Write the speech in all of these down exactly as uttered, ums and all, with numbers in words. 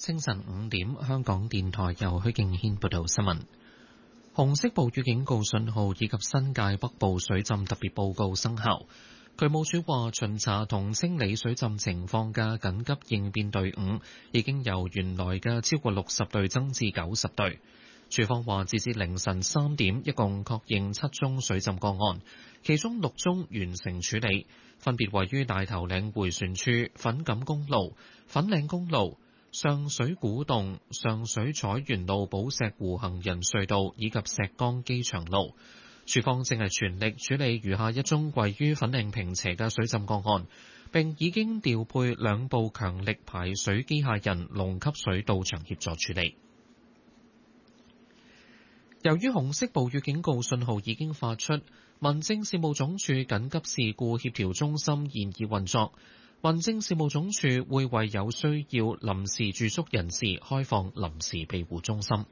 清晨五點，香港電台由許敬軒報道新聞。紅色暴雨警告信號以及新界北部水浸特別報告生效。渠務署話，巡查同清理水浸情況嘅緊急應變隊伍已經由原來嘅超過六十隊增至九十隊。署方話，截至凌晨三點，一共確認七宗水浸個案，其中六宗完成處理，分別位於大頭嶺迴旋處、粉錦公路、粉嶺公路、上水古洞、上水彩園路、寶石湖行人隧道以及石崗機場路。署方正係全力處理餘下一宗位於粉嶺坪輋嘅水浸個案，並已經調配兩部強力排水機械人龍吸水到場協助處理。由於紅色暴雨警告信號已經發出，民政事務總署緊急事故協調中心現已運作。民政事務總署會為有需要臨時住宿人士開放臨時庇護中心。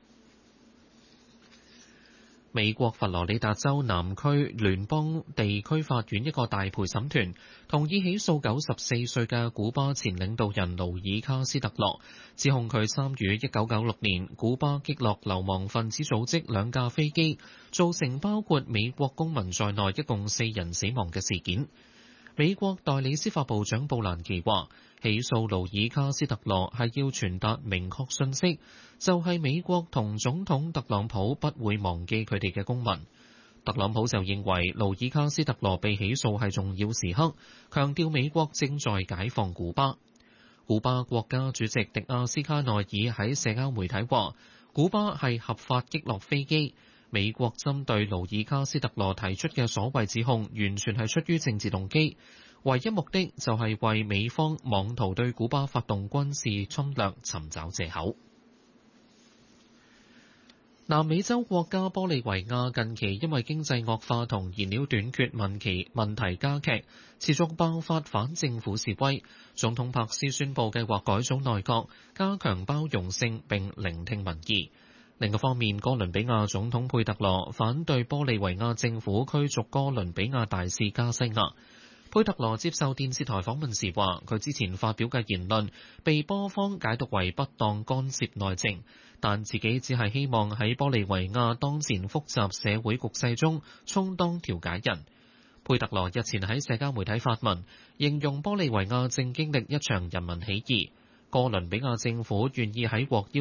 美國佛羅里達州南區聯邦地區法院一個大陪審團同意起訴九十四歲嘅古巴前領導人勞爾卡斯特羅，指控佢參與一九九六年古巴擊落流亡分子組織兩架飛機，造成包括美國公民在內一共四人死亡嘅事件。美國代理司法部長布蘭奇話，起訴勞爾卡斯特羅係要傳達明確訊息，就係美國同總統特朗普不會忘記佢哋嘅公民。特朗普就認為勞爾卡斯特羅被起訴係重要時刻，強調美國正在解放古巴。古巴國家主席迪亞斯卡內爾喺社交媒體話，古巴係合法擊落飛機。美國針對勞爾卡斯特羅提出嘅所謂指控，完全係出於政治動機，唯一目的就係為美方妄圖對古巴發動軍事侵略尋找藉口。南美洲國家玻利維亞近期因為經濟惡化同燃料短缺問題問題加劇，持續爆發反政府示威。總統柏斯宣布計劃改組內閣，加強包容性並聆聽民意。另一方面，哥倫比亞總統佩特羅反對玻利維亞政府驅逐哥倫比亞大使加西亞。佩特羅接受電視台訪問時話，佢之前發表嘅言論被波方解讀為不當干涉內政，但自己只係希望喺玻利維亞當前複雜社會局勢中充當調解人。佩特羅日前喺社交媒體發文，形容玻利維亞正經歷一場人民起義，哥倫比亞政府願意喺獲邀